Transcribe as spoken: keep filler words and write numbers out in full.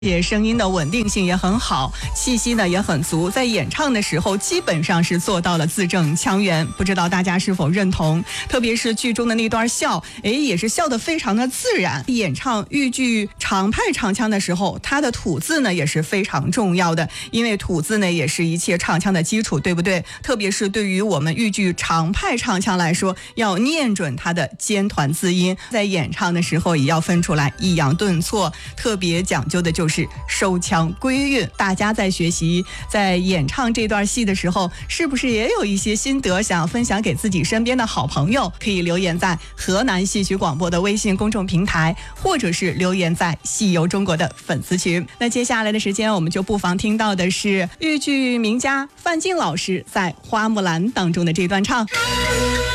也声音的稳定性也很好，气息呢也很足，在演唱的时候基本上是做到了字正腔圆，不知道大家是否认同？特别是剧中的那段笑，哎，也是笑得非常的自然。演唱豫剧常派唱腔的时候，它的吐字呢也是非常重要的，因为吐字呢也是一切唱腔的基础，对不对？特别是对于我们豫剧常派唱腔来说，要念准它的尖团字音，在演唱的时候也要分出来抑扬顿挫，特别讲究的就是是收腔归韵。大家在学习在演唱这段戏的时候，是不是也有一些心得想分享给自己身边的好朋友？可以留言在河南戏曲广播的微信公众平台，或者是留言在戏游中国的粉丝群。那接下来的时间，我们就不妨听到的是豫剧名家范进老师在《花木兰》当中的这段唱。